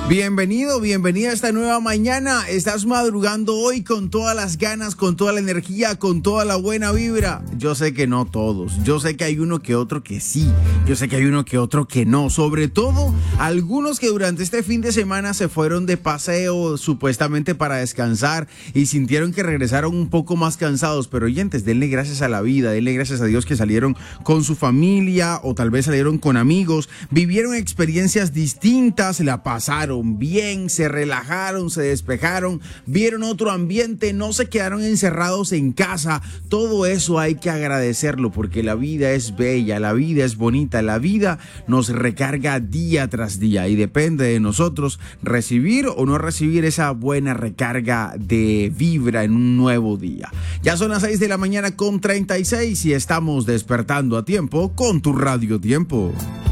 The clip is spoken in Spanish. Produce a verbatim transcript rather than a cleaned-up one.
Bienvenido, bienvenida a esta nueva mañana. Estás madrugando hoy con todas las ganas, con toda la energía, con toda la buena vibra. Yo sé que no todos, yo sé que hay uno que otro que sí, yo sé que hay uno que otro que no. Sobre todo, algunos que durante este fin de semana se fueron de paseo supuestamente para descansar y sintieron que regresaron un poco más cansados. Pero oyentes, denle gracias a la vida, denle gracias a Dios que salieron con su familia o tal vez salieron con amigos, vivieron experiencias distintas, la pasaron bien, se relajaron, se despejaron, vieron otro ambiente, no se quedaron encerrados en casa. Todo eso hay que agradecerlo porque la vida es bella, la vida es bonita, la vida nos recarga día tras día y depende de nosotros recibir o no recibir esa buena recarga de vibra en un nuevo día. Ya son las seis de la mañana con treinta y seis y estamos despertando a tiempo con tu Radio Tiempo.